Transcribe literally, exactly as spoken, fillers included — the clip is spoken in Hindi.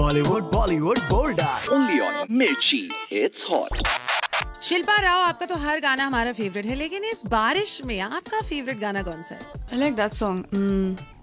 Bollywood Bollywood golden only on मिर्ची, इट्स हॉट। शिल्पा राव, आपका तो हर गाना हमारा फेवरेट है, लेकिन इस बारिश में आपका फेवरेट गाना कौन सा है? I like that song. Mm,